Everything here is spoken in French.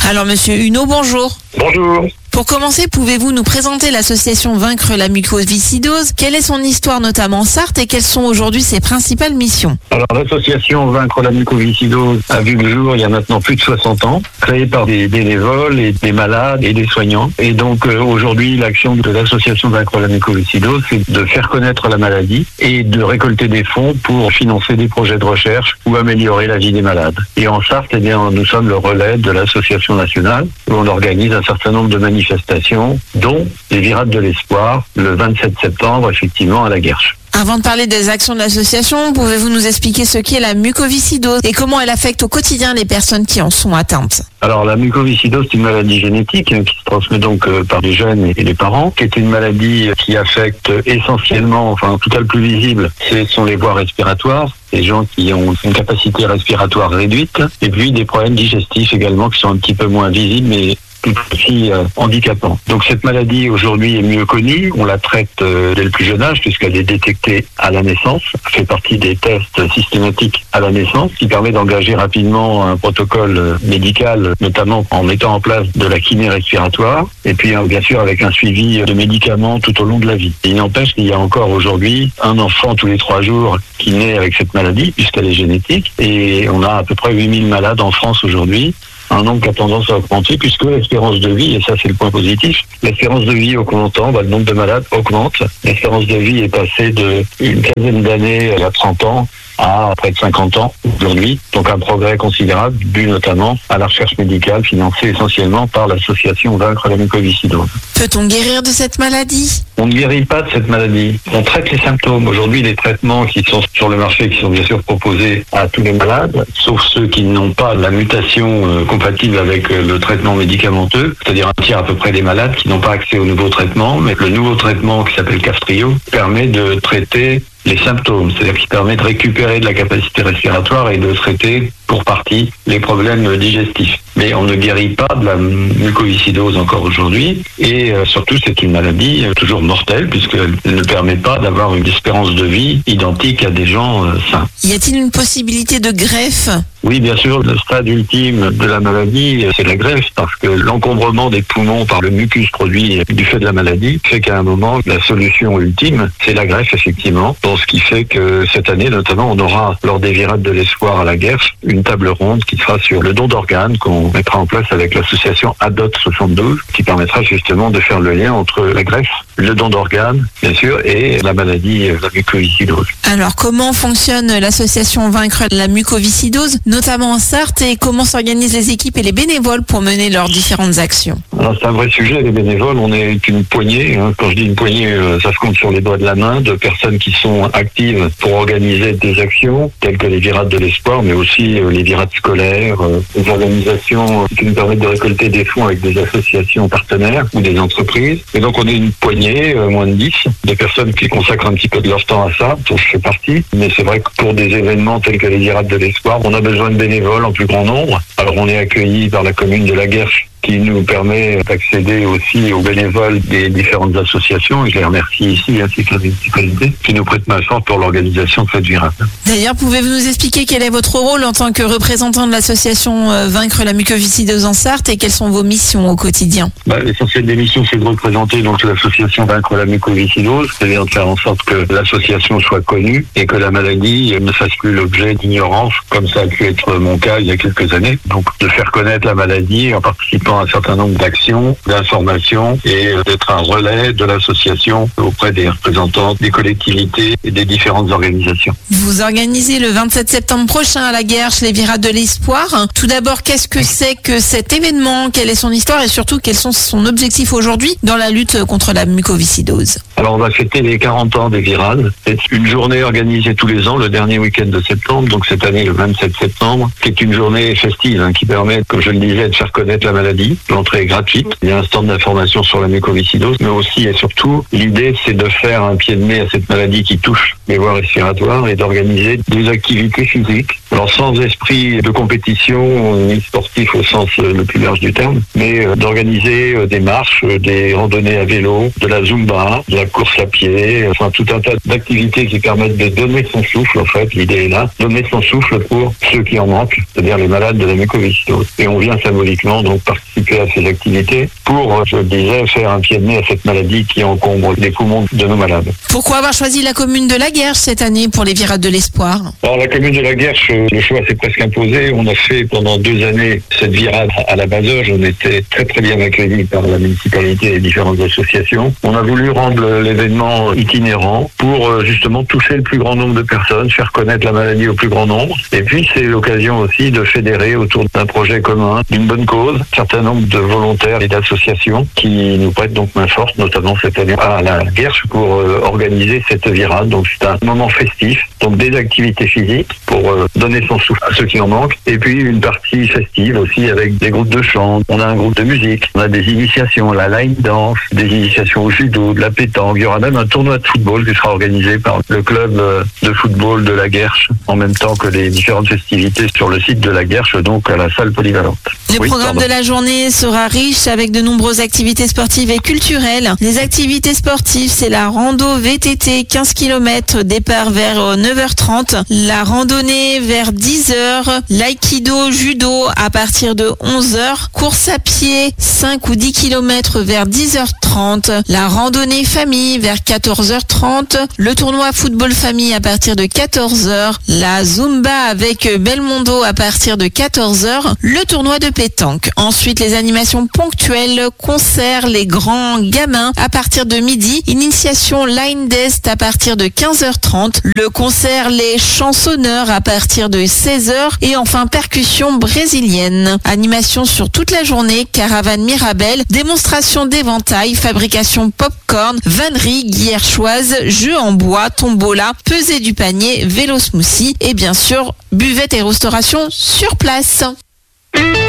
Alors Monsieur Huneau, bonjour. Bonjour. Pour commencer, pouvez-vous nous présenter l'association Vaincre la mucoviscidose? Quelle est son histoire notamment en Sarthe et quelles sont aujourd'hui ses principales missions? Alors l'association Vaincre la mucoviscidose a vu le jour il y a maintenant plus de 60 ans, créée par des bénévoles et des malades et des soignants. Et donc aujourd'hui l'action de l'association Vaincre la mucoviscidose, c'est de faire connaître la maladie et de récolter des fonds pour financer des projets de recherche ou améliorer la vie des malades. Et en Sarthe, eh bien, nous sommes le relais de l'association nationale où on organise un certain nombre de manifestations, dont les Virades de l'Espoir, le 27 septembre, effectivement, à la Guerche. Avant de parler des actions de l'association, pouvez-vous nous expliquer ce qu'est la mucoviscidose et comment elle affecte au quotidien les personnes qui en sont atteintes? Alors la mucoviscidose, c'est une maladie génétique qui se transmet donc par les gènes et les parents, qui est une maladie qui affecte essentiellement, enfin en tout cas le plus visible, ce sont les voies respiratoires, les gens qui ont une capacité respiratoire réduite, et puis des problèmes digestifs également qui sont un petit peu moins visibles, mais tout aussi handicapant. Donc cette maladie aujourd'hui est mieux connue, on la traite dès le plus jeune âge puisqu'elle est détectée à la naissance, fait partie des tests systématiques à la naissance qui permet d'engager rapidement un protocole médical, notamment en mettant en place de la kiné respiratoire et puis bien sûr avec un suivi de médicaments tout au long de la vie. Et il n'empêche qu'il y a encore aujourd'hui un enfant tous les 3 jours qui naît avec cette maladie puisqu'elle est génétique et on a à peu près 8000 malades en France aujourd'hui. Un nombre qui a tendance à augmenter puisque l'espérance de vie, et ça c'est le point positif, l'espérance de vie augmentant, le nombre de malades augmente. L'espérance de vie est passée d'une quinzaine d'années à 30 ans à près de 50 ans aujourd'hui. Donc un progrès considérable dû notamment à la recherche médicale financée essentiellement par l'association Vaincre la mucoviscidose. Peut-on guérir de cette maladie? On ne guérit pas de cette maladie. On traite les symptômes. Aujourd'hui, les traitements qui sont sur le marché, qui sont bien sûr proposés à tous les malades, sauf ceux qui n'ont pas la mutation compatible avec le traitement médicamenteux, c'est-à-dire un tiers à peu près des malades qui n'ont pas accès au nouveau traitement, mais le nouveau traitement qui s'appelle Kaftrio permet de traiter les symptômes, c'est-à-dire qu'il permet de récupérer de la capacité respiratoire et de traiter pour partie les problèmes digestifs. Mais on ne guérit pas de la mucoviscidose encore aujourd'hui et surtout c'est une maladie toujours mortelle puisqu'elle ne permet pas d'avoir une espérance de vie identique à des gens sains. Y a-t-il une possibilité de greffe? Oui, bien sûr, le stade ultime de la maladie, c'est la greffe, parce que l'encombrement des poumons par le mucus produit du fait de la maladie fait qu'à un moment, la solution ultime, c'est la greffe, effectivement. Donc, ce qui fait que cette année, notamment, on aura, lors des Virades de l'Espoir à la Guerche, une table ronde qui sera sur le don d'organes qu'on mettra en place avec l'association ADOT 72, qui permettra justement de faire le lien entre la greffe, le don d'organes, bien sûr, et la maladie, la mucoviscidose. Alors, comment fonctionne l'association Vaincre la mucoviscidose, notamment en Sarthe, et comment s'organisent les équipes et les bénévoles pour mener leurs différentes actions? Alors c'est un vrai sujet, les bénévoles, on est une poignée, quand je dis une poignée, ça se compte sur les doigts de la main, de personnes qui sont actives pour organiser des actions, telles que les Virades de l'Espoir, mais aussi les Virades scolaires, des organisations qui nous permettent de récolter des fonds avec des associations partenaires ou des entreprises. Et donc on est une poignée, moins de 10, de personnes qui consacrent un petit peu de leur temps à ça, dont je fais partie. Mais c'est vrai que pour des événements tels que les Virades de l'Espoir, on a besoin de bénévoles en plus grand nombre. Alors on est accueillis par la commune de la Guerche qui nous permet d'accéder aussi aux bénévoles des différentes associations. Et je les remercie ici, ainsi que la municipalité, qui nous prête main forte pour l'organisation de cette virade. D'ailleurs, pouvez-vous nous expliquer quel est votre rôle en tant que représentant de l'association Vaincre la mucoviscidose en Sarthe et quelles sont vos missions au quotidien? L'essentiel des missions, c'est de représenter donc l'association Vaincre la mucoviscidose, c'est-à-dire de faire en sorte que l'association soit connue et que la maladie ne fasse plus l'objet d'ignorance, comme ça a pu être mon cas il y a quelques années. Donc de faire connaître la maladie en participant à un certain nombre d'actions, d'informations et d'être un relais de l'association auprès des représentants des collectivités et des différentes organisations. Vous organisez le 27 septembre prochain à la Guerche les Virades de l'Espoir. Tout d'abord, qu'est-ce que c'est que cet événement? Quelle est son histoire et surtout quels sont son objectif aujourd'hui dans la lutte contre la mucoviscidose? Alors on va fêter les 40 ans des Virades. C'est une journée organisée tous les ans, le dernier week-end de septembre, donc cette année le 27 septembre, qui est une journée festive qui permet, comme je le disais, de faire connaître la maladie maladie. L'entrée est gratuite. Il y a un stand d'information sur la mucoviscidose, mais aussi et surtout, l'idée, c'est de faire un pied de nez à cette maladie qui touche les voies respiratoires et d'organiser des activités physiques. Alors, sans esprit de compétition, ni sportif au sens le plus large du terme, mais d'organiser des marches, des randonnées à vélo, de la zumba, de la course à pied, enfin tout un tas d'activités qui permettent de donner son souffle, en fait, l'idée est là, donner son souffle pour ceux qui en manquent, c'est-à-dire les malades de la mucoviscidose. Et on vient symboliquement donc participer à ces activités pour, je le disais, faire un pied de nez à cette maladie qui encombre les poumons de nos malades. Pourquoi avoir choisi la commune de La Guerche cette année pour les Virades de l'Espoir? Alors la commune de La Guerche, le choix s'est presque imposé. On a fait pendant 2 années cette virade à la Bazoge. On était très très bien accueillis par la municipalité et les différentes associations. On a voulu rendre l'événement itinérant pour justement toucher le plus grand nombre de personnes, faire connaître la maladie au plus grand nombre. Et puis c'est l'occasion aussi de fédérer autour d'un projet commun, d'une bonne cause, un certain nombre de volontaires et d'associations qui nous prêtent donc main forte, notamment cette année à La Guerche pour organiser cette virade. Donc c'est un moment festif, donc des activités physiques pour donner son souffle à ceux qui en manquent, et puis une partie festive aussi avec des groupes de chant. On a un groupe de musique, on a des initiations, la line dance, des initiations au judo, de la pétanque. Il y aura même un tournoi de football qui sera organisé par le club de football de La Guerche, en même temps que les différentes festivités sur le site de La Guerche, donc à la salle polyvalente. Le programme de la journée sera riche avec de nombreuses activités sportives et culturelles. Les activités sportives, c'est la rando VTT 15 km, départ vers 9h30, la randonnée vers 10h, l'aïkido judo à partir de 11h, course à pied 5 ou 10 km vers 10h30, la randonnée famille vers 14h30, le tournoi football famille à partir de 14h, la zumba avec Belmondo à partir de 14h, le tournoi de pétanque. Ensuite, les animations ponctuelles, concerts, les grands gamins à partir de midi, initiation line dest à partir de 15h30, le concert les chansonneurs à partir de 16h et enfin percussion brésilienne. Animation sur toute la journée, caravane Mirabelle, démonstration d'éventail, fabrication popcorn, vannerie guillerchoise, jeux en bois, tombola, pesée du panier, vélo smoothie et bien sûr buvette et restauration sur place.